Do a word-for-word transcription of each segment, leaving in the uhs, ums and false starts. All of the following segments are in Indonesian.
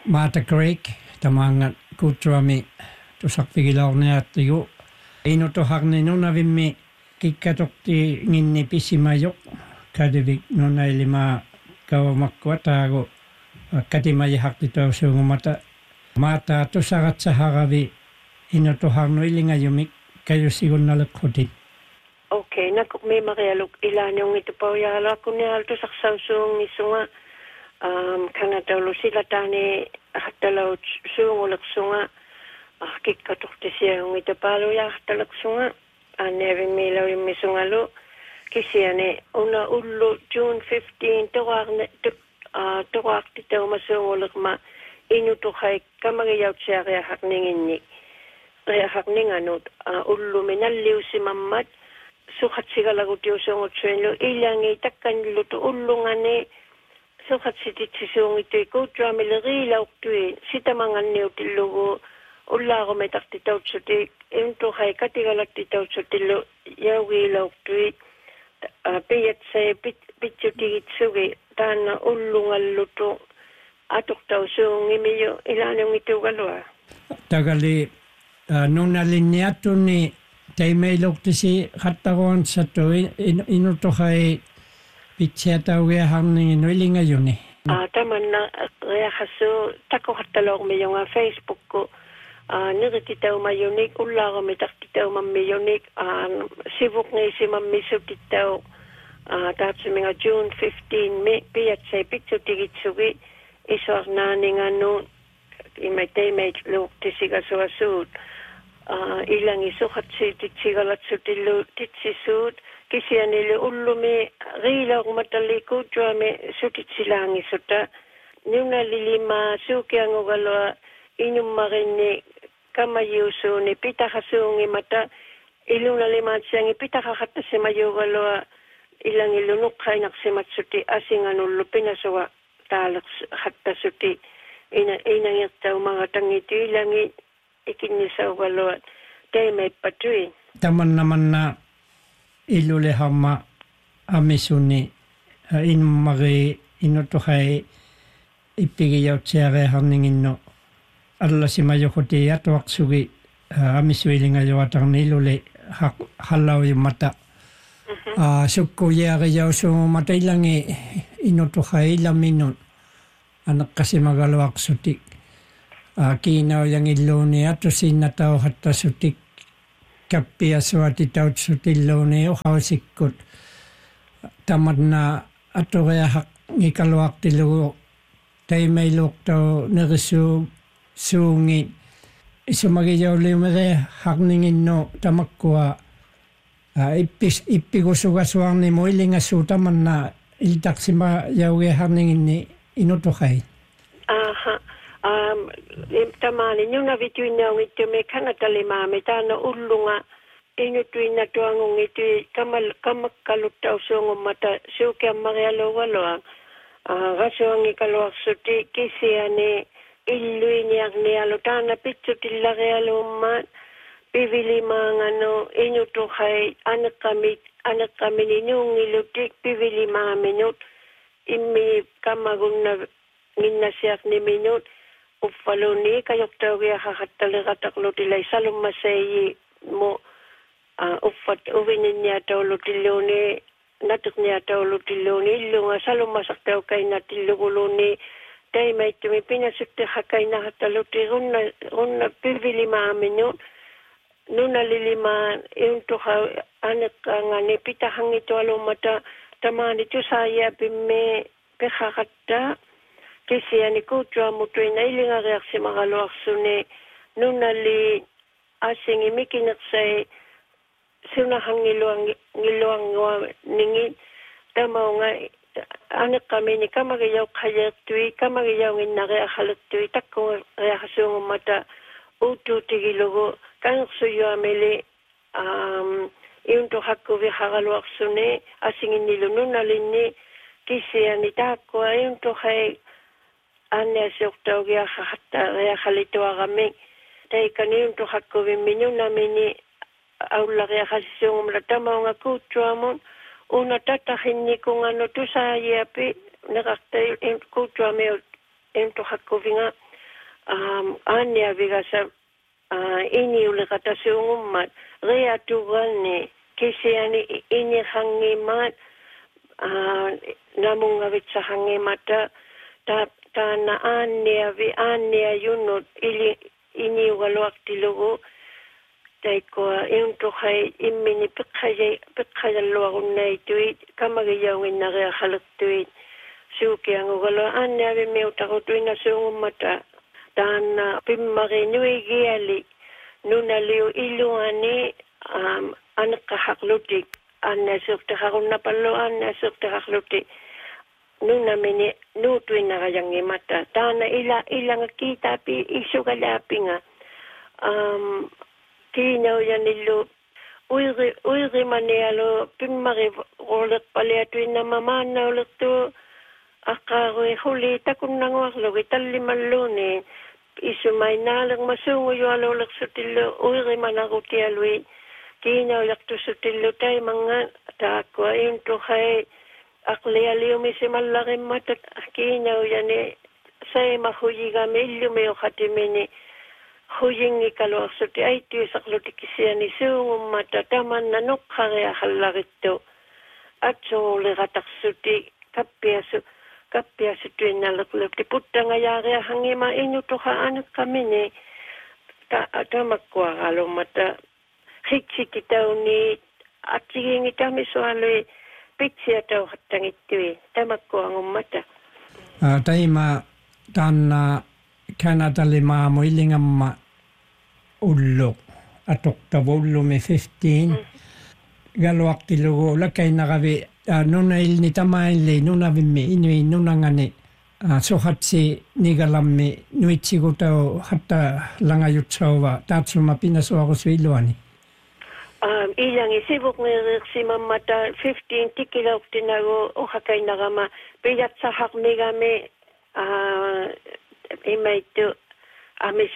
Martha Creek tamangat kutrami tusakpigilaorniattigu inutoharni nunavimmi kikkatorti nginni pissimayok kadivik nunailima kawamakkua taagu katimayihartitausuungumata Martha tusaratsaharavi inutoharnu ilingayumik kayussigunnaleqhutit. Okay, nakuk me marialuk ilanyong ito pa uyala kunyal to saksausuung isunga um kanatawlo sila tani hatalaw suungulak sunga ah kikkatorti siyang ito palo ya hatalak sunga anevi milaw yung misungalo kisiane una ullu June fifteenth tawarne ah tawak titaw masungulak ma inutuhay kamagayaw siya kaya hakninginni kaya hakninganot ullu minalliw si mammat sukat sigalagut yung sungot suenlo ilangi takkan luto ullungane sukat sititsisung ito ko tramilerilaw tuwi sitamangan niyo tilugo ulla ko may taktitaw tsuti ento kay katigalak titaw tsutilo yawilaw tuwi piyat sa pitsutigit sugi tana ullungal luto atok taw sung imiyo ilanong ito galwa tagali nunaliniato ni taimeilortisi qattaruan sattu inutohay pitsiataugia harningin ilingayuni ah tamanna reahasu takko hattalor miyonga Facebook ko ah nirtitaw mayunik ullaga mitartitaw mammiyunik ah sivuk ngisi mammisutitaw ah tatsuminga June fifteenth me piatsay pitsutigitsugi isarnaninganu imaitay lortisiga suasud Uh, ilang isukat si titsigalat su tilu titsisud kisianile ullumi rilaw matalikod juame sutitsilang isuta nuna lilima sukiango galwa inyum marini kamayusu ni pitakasungi mata iluna lima siangi pitakakata si mayo galwa ilang ilunuk kainak si matsuti asingan ullu pinasawa talak hatta suti ina inang yattaw mga tangiti ilangi ikinnisaw galwa kay may patui taman naman na ilule hamma amisuni uh, inmari inutuhay ipigiyaw tsere harninginno alla simayokoti atuak sugi uh, amisuilingayo atang ilule halaw yung mata uh, sukko yagayaw so mata ilangi inutuhay ilaminun anak kasi magalawak sutik Uh, kinaw yang ilone ato sinataw hatta sutik kapia suati taw sutilone o hausikot tamad na ato kaya hak ngikalwak tilo tay may lok taw narisu sungi isumagiyaw limere hak ningin no tamakwa uh, ipis ipigusugaswang ni mo ilingasu taman na iltak sima yawe hak ningin ni inutukay. Aha. Um, tamani nyo na vituin na ngiti me kanatalima me tana ullunga inutuin na tuangong iti kamal kamakkalutaw sungong mata suki ang marialo waloang uh, raso ang ikalwak suti kisi ane illuin yak ni alutana pitsutil laki aluman pivili mga no inutukay anak kami anak kami ninyong ilutik pivili mga minut imi kamagun na nginasiak ni minut uffaluni kayok tawya hakatalikataklo tilay salum masayi mo uh, uffat uwinin niya tawlo tiloni natuk niya tawlo tiloni ilunga salum masak taw kay natiluguluni tay may tumipinasukti hakay na hataluti runa runa pivili maamin yun nuna lilima yung tuha anak nga ni pitahang ito alumata tamani tu saya pimme pekakata kisi ani kutwa mutui na ilinga reaksi magaluak sune nunali asing imikinak say sunahang ngiluang ngiluang ningin tamaw nga anak kami ni kamagayaw kaya tui kamagayaw ngin na rea halat tui takong rea kasung mata utu tigilogo kanok suyo ameli um, yung to hakko vi hagaluak sune asingin nilo nunalin ni kisi ani tako yung to hay ane suktaw gya hatta ya khalito agame tay kanin to hakko minyo namini aula gya khasung mlatama nga kutramon una tatahin ni kung ano to sa yapi nakakta en kutramel en to hakko vinga um anya vigasa ini ule kata sungummat rea tugane kisiani ini hangimat namun ngavit sa hangimata ta tana anya vi anya yunut ili ini walwak tilugo taiko into hay imini pikhaye pikhaye luagunay tuit kamagiyawin na rea halak tuit suki ang walo anya vi meutako tuit na sungumata tana pimmari nui giali nuna liu iluani um, anak kahaklutik anna sukta haruna palo anna sukta haklutik nuna mini nutuin na kayang mata tana ila ilang kita pi isugalapin nga um, kinaw yan ilo uiri uiri manialo pimmari rolat paliatuin na mamana ulit to akaroy huli takun nangwaklo italimalune isumay nalang masungo yung alolak sutilo uiri managuti alwi kinaw lakto sutilo tayo mga takwa yung tuhay akli aliyo misi malaking mata kinaw yan eh say mahuyiga milyo mayo katimini huying ikalo suti ay tiyo saklo tikisiya ni sungong mata taman nanok kare akalakito at sunguli katak suti kapya su kapya suti nalaklap ti putta nga yari hangima inuto ka anak kami ni ta tamakwa kalo mata hiksi kita ni at sige ngita misualoy pitsi ataw hatang ito tamakwa ang mata uh, taima tanna Canada lima mo ilingamma ullo atoktavo ullo me fifteen mm. Galwak tilugo lakay nakabi uh, nuna ilni tamaili nuna vimmi inui nuna ngani uh, sohatsi nigalammi nuitsigo tau hatta langayutsawa tatsuma pinasuako suiluani Um, ilang isibok ng si mamata fifteen tikilaw tinago o hakay nakama piyat sa hakmi kami uh, imay to amis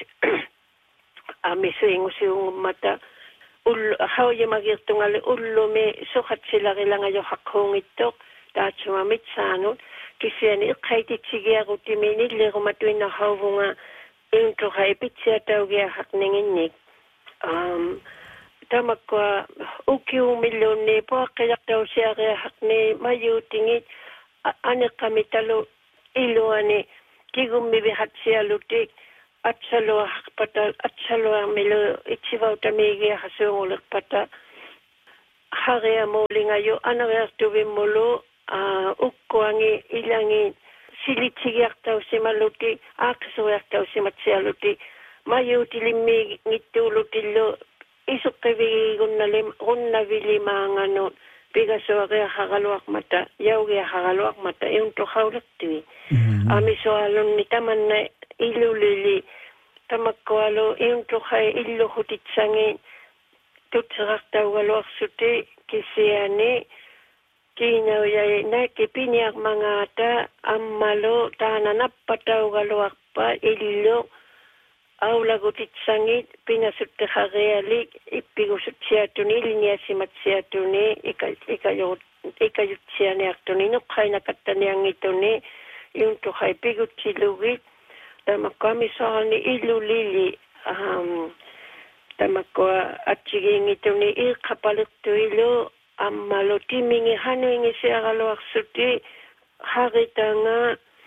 amis yung siyong mata ul how yung magirtong ali ulo me sukat sila kailangan yung hakong ito dahil sumamit sa ano kasi yan ikay titsigi ako timinid lego matuin na how nga yung to kay pitsi ataw kaya hakningin um tama ko ukiu milyon ni po kayak daw siya kaya hakni mayu tingit anak kami talo ilo ani kigum bibihat siya lutik at salo hakpata at salo milo itsivaw tamigi hasungulak pata harea mo lingayo anak tuwi mulo uh, ukko angi ilangi silitsigyak daw si maluti aksuyak daw si matsialuti mayu tilimi ngitulutilo isuk kavi gunnalim gunnavili mangano pigaso kaya hagalwak mata yaw kaya hagalwak mata yung to hawlakti ami soalon ni taman na ilulili tamakwalo yung to kay illo hutitsangin tutsak tawalwak suti kisiyani kinaw yay na kipiniak mga ta amalo tananap pataw galwak pa illo aw lagutit sangit pinasut hareali ipigusut siya tuni linya simat siya tuni ikayot ikayot siya ni aktuni no kay nakatanyang ito ni yung to kay pigut silugit tamakami sa ni ilulili um tamakwa at siging ito ni ikapalit to ilo amalo timingi hanuingi siya kalawak suti harita nga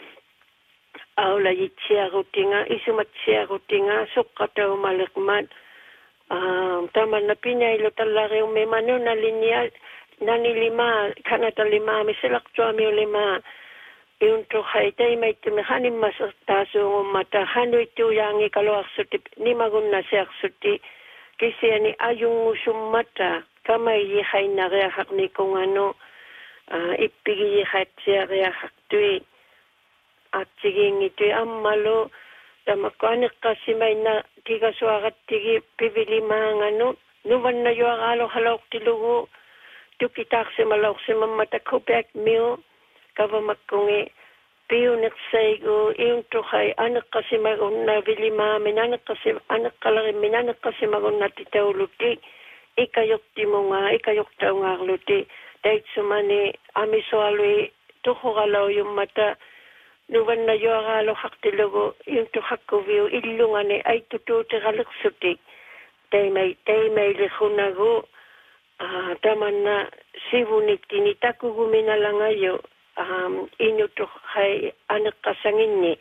aula yitsia rutinga isumatsia rutinga sukata umalikmat um taman na pinay lo talare me mano na linya nani lima kanata lima miselak tuami lima yung to haitay may tumihanim masataso mata hanu itu yang ikalo aksuti ni magun na siya aksuti kasi ani ayung sumata kamay yihay na rehak ni kung ano uh, ipigi yihay siya rehak tui at siging ito amalo tamakuanik kasi may na tiga suakat tigi pibili mga ano numan na yung alo halawak tilugo tukitak si malawak si mamata kupek miyo kavamakkungi piyo naksaygo yung tukay anak kasi magun na bili mamin anak kasi anak kalaki min anak kasi magun na titaw luti ikayok ti mo nga ikayok taw nga luti dahil sumani amiso aloy tuko kalaw yung mata nuvanna yoagaalo haqtilugu intu hakkuviu illungani aitutuutiqalersuti taimai taimai lihunagu uh, tamanna sivunittini takuguminalangayo um, inutu hai aneqqasanginni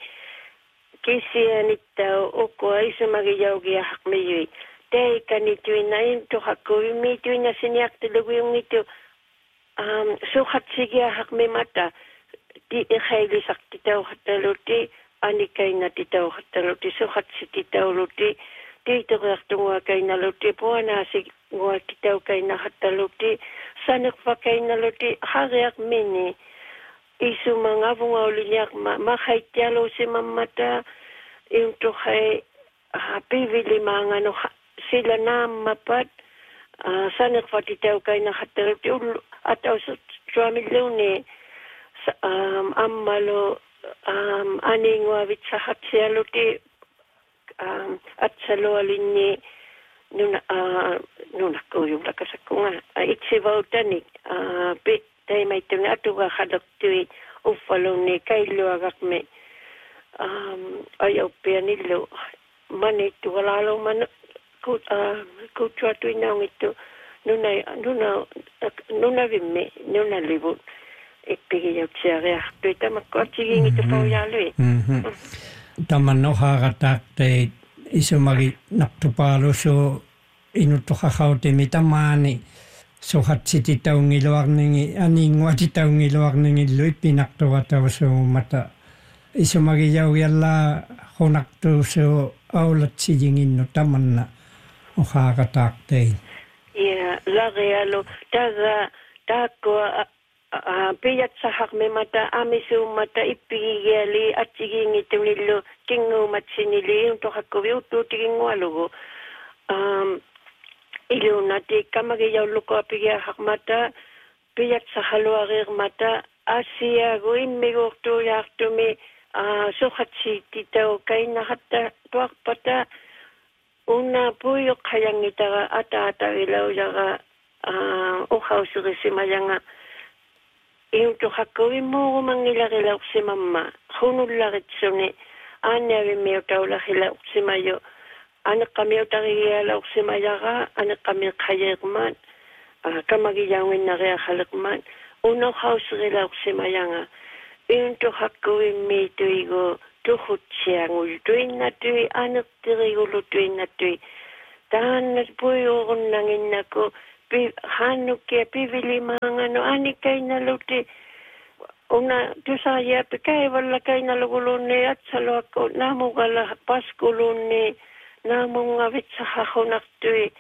kisianittau ukua isumagiyaugia haqmiyui teikanituina intu hakkuvimituina siniaqtilugu yungitu um, suhatsigia haqmimata di ikhaili sakti tau hataluti anikaina ti tau hataluti suhatsi ti tau luti ti tuqartunga kaina luti puana si ngua ti tau kaina hataluti sanik kaina luti hariak mini isu mangavunga ulinyak ma mahaitialo si mamata into hai pivili mangano sila nam mapat sanik ti tau kaina hataluti atau suami luni um ammalo um aningwa vitsahatsialuti um atsalo alinni nuna uh, nuna kuyum lakasakunga itsivautani uh, pe taimaitunga atuga hadaktui uffaluni kailuagakme um ayaupianillo manitu walalo man ku uh, kutuatuinaungitu nuna nuna nuna vimme nuna livut ippigijautsia tuita makkoatsigingi tupaujalui tamannoharatak te isumagi naktupaalusu inutuqaqautimi tamaani suhatsiti taungiluarningi aninguati taungiluarningillu ippinaqtuqatausuumata isumagijaugialla qunaqtuusu aulatsiginginnu tamanna oharatak te ya lagialu taga takwa Uh, piyat sahak me mata amisu mata ipigiali at sigingi tunilo kingo matsinili untuk hakuwi utu tigingo alugo um ilu nati kamagiyaw luko apigia hak mata piyat sahaluarir mata asia go immigo to yaktumi uh, suhatsi titaw kay nahatta tuak pata una puyo kayang itaga ata ata ilaw yaga uh, uhaw sugisimayanga Iuntu hakkawi mo mangilagila si mama. Hunulagit suni. Anya mi taula hila si mayo. Anak kami utagiyala si mayaga. Anak kami kayagman. Kamagiyawin na rea halakman. Uno house rila si mayanga. Iuntu hakkawi mi tuigo. Tuhut siyang ultuin na tui. Anak tirigulo tuin na tui. Tahan na puyo kung nangin ako. Pi hanukia pivili mangano ani kay naluti una tusaya pe kay wala kay naluguluni at salo ako namo gala paskuluni namo ngavit sa hakonaktui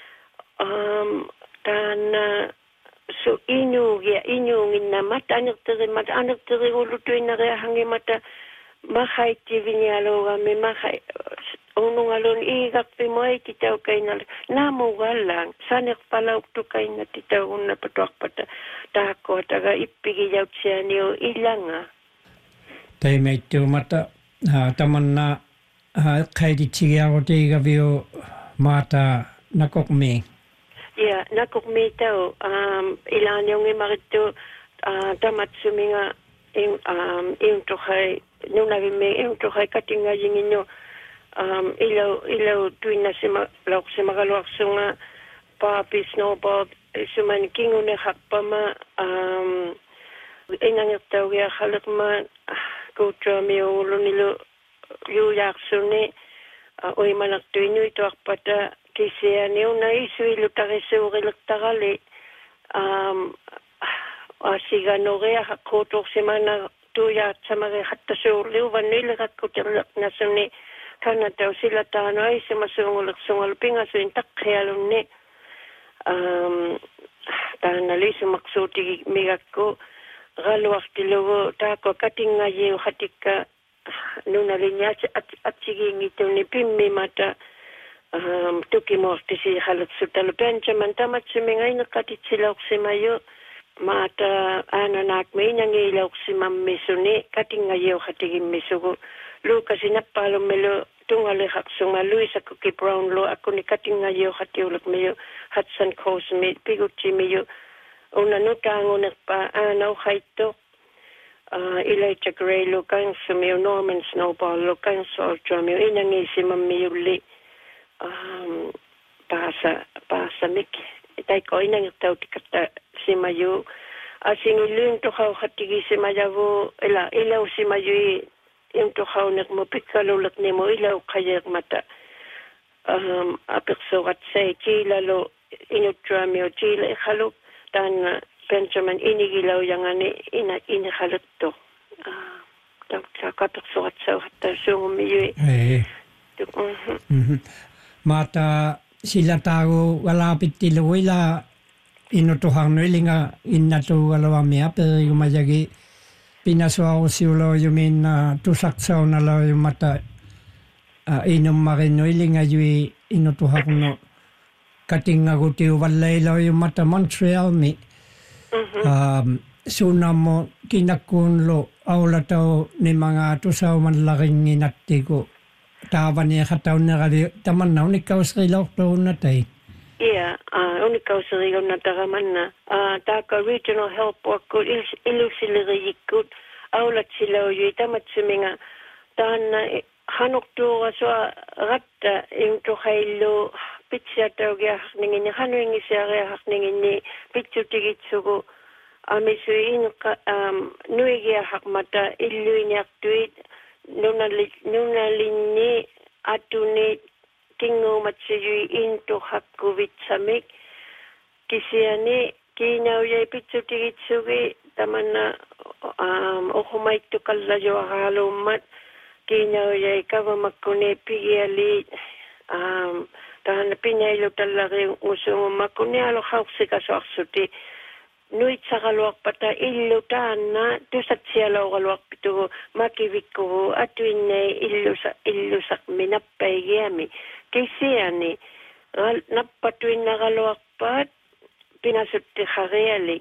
um tan so inyu ya inyu na mata anak tiri mata anak tiri ulutuin na kaya hangi mata mahay tivinyalo kami mahay unong alon igak pimoy titaw kay na namo walang sanik palaw to kay na titaw na patuak pata tako taga ipigiyaw siya niyo ilanga tay may mata taman na kay ditsiyaw tiga vio mata nakokmi ya nakokmi taw um ilan yung imarito uh, tamat suminga yung um yung to kay nung nagimi yung to kay katinga yingin um ilaw ilaw tuina si lauk si magaluak sunga papi snowboard suman kingune hakpama um inang taw ya halakma kutra mi ulo nilo yu yak suni oy manak tuinu ito akpata kisia ni una isu ilu tagase urilak tagali um asiganore hakotok semana tuya samare hatta surliu vanile hakotok na suni kana tau sila tano ay si masungulak sungal pinga so intak kayalun ni um tanali sumaksuti migak ko galwak tilogo tako kating ngayon hatika nuna linya at at sige ngito ni pimmi mata um tuki morti si halat sutalo pencha mantamat sumingay nakatitsilok si mayo mata ananak may nangilok si mammi suni kating ngayon hatigim misugo Lucas inapalo melo tungale hak sunga Luisa Cookie Brown lo ako ni kating ngayon hatiulak mayo Hudson Coast me piguchi mayo una no tango na pa anaw haito uh, Elijah Gray lo kansa mi Norman Snowball lo kansa mi inangi si mami uli um pasa pasa mik tai ko inang tau tikata si mayu asing ilun to kau khatigi si mayavu ila ila si mayu yung to kau nak mo pikalo lak ni mo ila kayak mata um apikso at say kila lo inutra mi o kila khalo dan Benjamin inigilaw yang ani ina inihalut to ah uh, ta kapikso at sa hatta sung mi eh mhm mata sila tao walapit tiluila inutuhang nuilinga inatu walawa miape yumayagi pinaswa usiulo yumin uh, tusaksaw na lo yung mata uh, inum marinuilinga yui inutuhang no katinga guti walay lo yung mata Montreal mi mm-hmm. um, suna mo kinakun lo aula tao ni mga tusaw man laking inati ko tawa niya kataw na kali taman na unikaw sa ilaw to na tay. Yeah, uh, unikaw sa ilaw na taraman na. Uh, taka regional help work ko ilu sila rayikot aulat sila uy tamat suminga tahan na hanok to so ratta yung to kailo pitsa taw gya hakningin ni hanuing isya gya hakningin ni pitsu tigit sugo ami suin um nui gya hakmata ilu ni aktuit nuna nuna linni atuni kingo matsiyui into hakuvit samik kisiani kinaw yay pitsu tigit sugi tamana um okumay to kallayo halomat kinaw yay kavamakune pigiali um tahan pinaylo talaki usung makune alo hauksika suaksuti nuit sakaluak pata illu taanna tusat sialaw kaluak pito makivikko atuinne illu sa illu sak minappay giami kisiani nappatuin na kaluak pat pinasutti khariali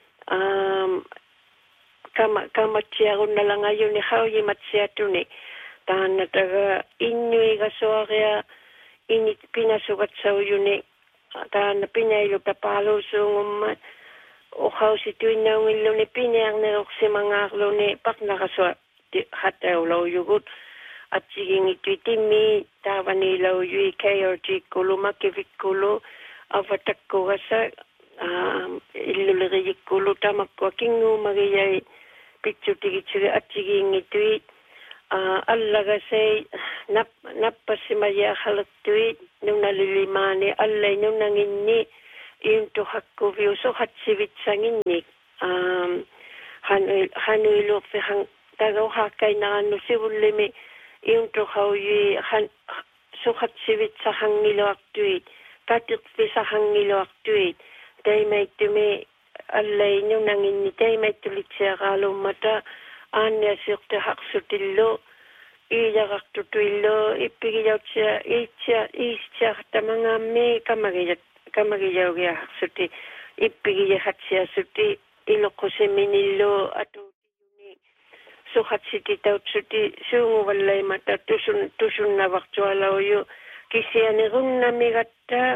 um kama kama tiagun na lang ayon ni hauyi matsiatuni tahan na taga inyui gasoria init pinasukat sa uyuni tahan na pinaylo tapalo sungummat o kau si tuin na ngilo ni pinyang na ok si mga aklo ni pak nakaswa hataw lau yugut at siging ito itimi tawa ni lau yui K R G kulo makivik kulo avatak ko kasa iluliriyik kulo tamak ko kingu magiyay picture tigitsuri at siging ito alla kasi nap napasimaya halat tuit nung nalilimani alla nung nanginni yung to hakko view so hatsivit sangini um hanu hanu fe hang tagaw hakay na ano si ulimi yung to hawi han so hatsivit sa hangilo aktuit katik fi sa hangilo aktuit day may tumi allay yung nangini day may tulit siya kalo mata anya sirte haksutillo iya kaktutuillo ipigiyaw siya itya isya tamanga me kamagiyat kamagiyaw gya suti ipigiya hatsia suti iloko seminilo ato ni so hatsiti tau suti sungu walay mata tusun tusun na waktuala yo kisiya ni rung na migatta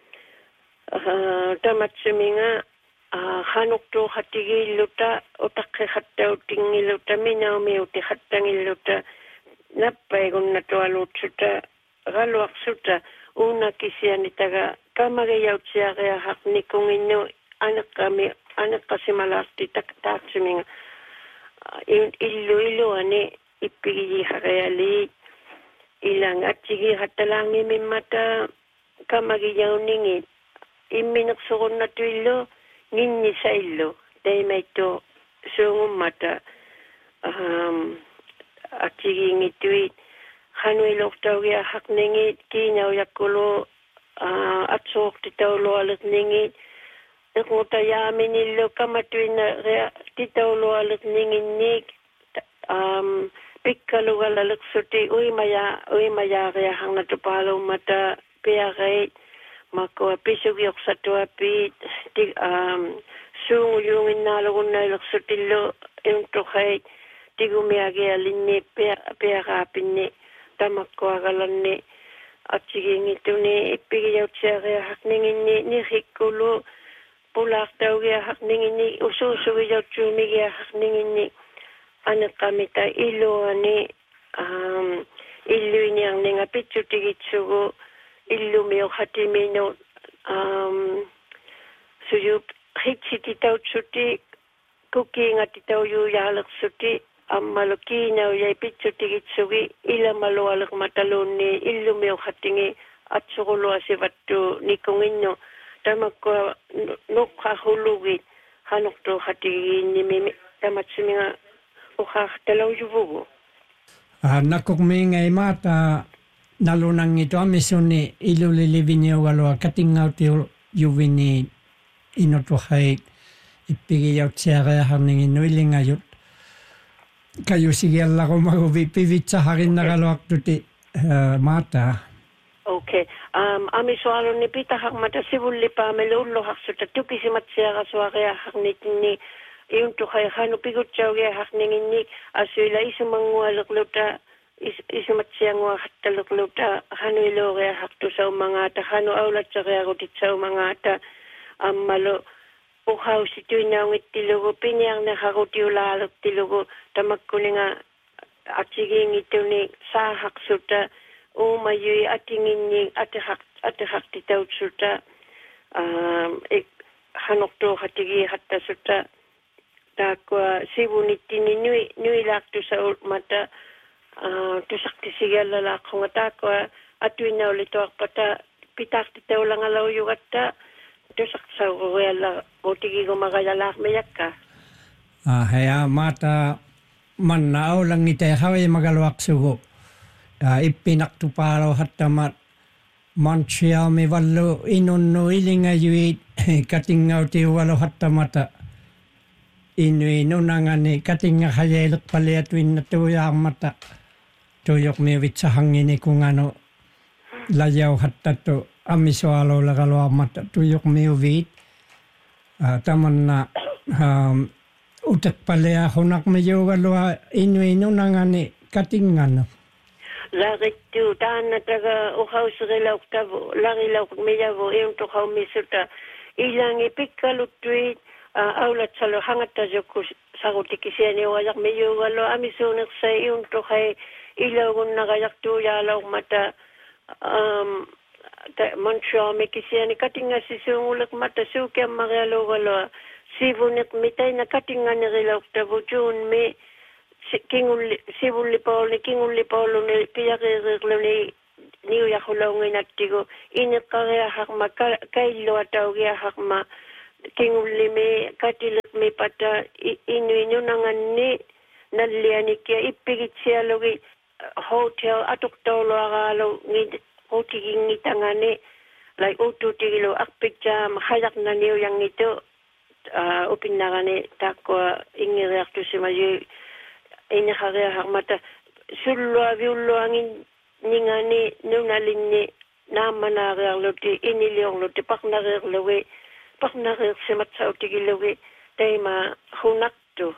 tamat suminga hanok to hatigilota otakke hatta utingilota minaw mi uti hattangilota nappaegun na to alutsuta galwak suta una kisiya ni taga kamagayaw siya kaya hakni kung inyo anak kami anak kasi malarti taktatsuming illo illo ani ipigi hakayali ilang at sige hatalangi min mata kamagayaw ningit iminaksukon na to illo ninni sa illo day may to sungum mata um, at sige ngituit hanwilok daw ya hakningi kinaw yakulo uh, at sok titaw lo alat ningi nakutayamin nilo kamatwin na titaw lo alat ningi nik um, pikkalo galalak suti uy maya uy maya kaya hang natupalo mata kaya kay mako pisog yok sa tuapit um, sungu yung inalagon na ilak sutilo yung tukay tigumiyagi alin ni pia kapin ni tamak ko agalan ni at sige ngito ni ipigiyaw siya kaya hakningin ni ni hikulo pulak daw kaya hakningin ni ususugiyaw chumi kaya hakningin ni aneqamita illuani um illuiniarninga pitsutigitsugu illumio khatimino um suyup hitsiti tautsuti kukinga titauyu yalersuti ammalukina yai pitsutigitsugi ilamalualek mataluni illumio khatingi atsuqulu asivattu nikunginno tamakko nokha hulugi hanokto khati nimi tamatsuminga ukha talaujuvugu ah nakukminga imata nalunangi to amisuni ilulilivini walo katingauti yuvini inoto hai ipigi yautiare harningi nuilingayut kayu sigella komago vipivitsa harinnagalwaktuti mata. Okay. Um, ami soalo ni pita hak mata sibulli pa melullo hak suta tukisimat siaga suarea hak nitini iuntu khay hanu pigut chawge hak ningini asuila isumangualak luta isumat siangwa hatalak luta hanu iloge hak tu sa umangata hanu aulat chagaya gutit sa umangata ammalo uhaw situina ngit tilugo pinyang na haguti ulalak tilugo tamakkuninga atsiging ituni sa hak suta o mayui atingin atihak atihak titaut suta um ek hanokto hatigi hatta suta takwa sibunitini nui nui laktu sa mata uh tu sakti sigala la khongata ko atuina ulito pata pitak titaulang alaw yugatta tu saksa wala otigi go magala meyakka ah haya mata mannao lang ite hawe magalwak sugo Uh, ipinak tupalo hatamat Montreal mi wallo inunno ilinga yui katingau ti walo hatamata inui nunangani katinga hayelak paliatuin na tuyang mata tuyok mi witsahangini kung ano layaw hatato amisoalo lagalo mata tuyok mi uwit uh, taman na um, utak palea hunak mi walo inui nunangani katingano Laritu tana taga uhausrila uktavo larila ukmiyavo eunto haumisuta ilangi pikkalutui aulat salo hangata joku sagutikisiani wajak miyugalo amisunirsa eunto hai ilagun nagayak tuyala mata um Montreal mikisiani katinga sisungulak mata sukem magalo galo sivunik mitay na katinga nirila uktavo jun me kingul sibulli paul kingulli paul ne piyagerlo ne niu ya holongi nattigo inqarea hakma kaillo ataugia hakma kingulli me katilak me pata inu inu nanganni nalliani kia ippigitsiyalogi hotel atoktolo agalo ngi hotigi ngitangane like otutigilo akpikjam hayak na niu yang itu opinagane takwa ingireaktu simayu ini hari mata sullo aviullo angin ningani nunalinni namana gerloti ini lionglo te paknager lewe paknager semat sautigilewe tema hunakto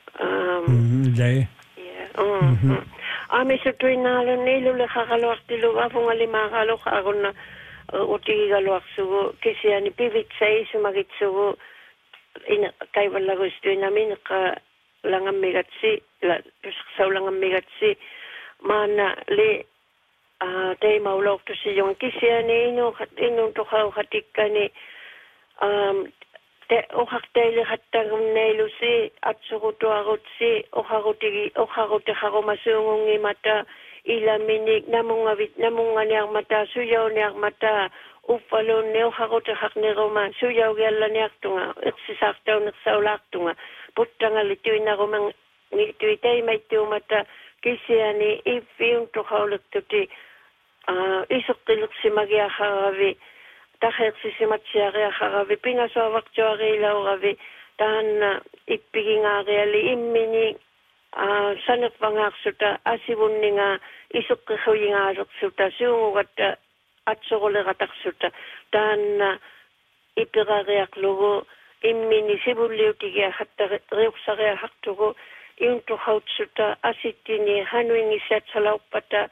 um jai ya um ami setuinalo nelo le khagalo artilo afunga lima galo khagonna utigalo aksugo kisiani pivitsai sumagitsugo ina kaiwala gustuina minqa langam megatsi la saulangan megatsi mana le a te maulok to si yon kisiani ino ino to khau khatikani um te o hakteile hattagum neilu si atsugutu agutsi o hagutigi o hagote hagomasungi mata ilaminik namunga vit namunga niang mata suyaw niang mata upalo neo hagote hakne roma suyaw gella niaktunga eksisaktaw naksaulaktunga puttanga lituina gomang ngituitay may tumata kisiani ifiung to hauluktuti uh, isuktiluk si magia haravi tahek si simatsiare haravi pinasawak choare ilauravi tahan ippiginga reali immini uh, sanak vangaksuta asibunninga isukkihuinga ruksuta siungugatta atsogole gataksuta tahan ipirareak logo immini sibulliutigia hatta reuksarea haktugo iuntu hautsuta asitini hanuingi satsalauppata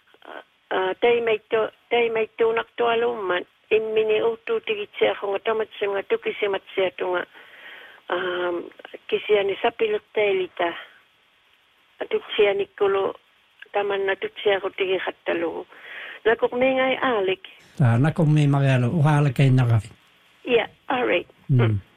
taimaito taimaito naktualumman immini utuutigitseahunga tamatsenga tukisimatsiatunga um kisiani sapiluktailita atutsia nikkolo taman atutsia ko tigi khattalu nakok mengai alik ta nakok me marialo uhala kay nakafi yeah all right mm.